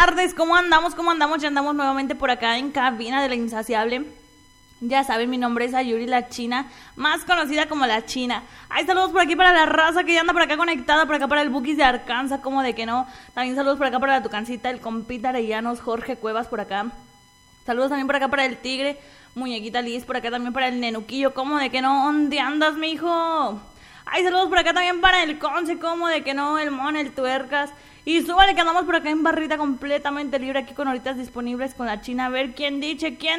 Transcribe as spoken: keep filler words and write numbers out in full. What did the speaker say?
tardes, ¿cómo andamos? ¿Cómo andamos? Ya andamos nuevamente por acá en cabina de La Insaciable. Ya saben, mi nombre es Ayuri la China, más conocida como la China. Hay saludos por aquí para la raza que ya anda por acá conectada, por acá para el Bukis de Arkansas, como de que no. También saludos por acá para la Tucancita, el compita Arellanos, Jorge Cuevas por acá. Saludos también por acá para el Tigre, Muñequita Liz, por acá también para el Nenuquillo, como de que no. ¿Dónde andas, mijo? Hay saludos por acá también para el Conce, como de que no, el Mon, el Tuercas. Y súbale que andamos por acá en barrita completamente libre, aquí con horitas disponibles con la China. A ver quién dice, quién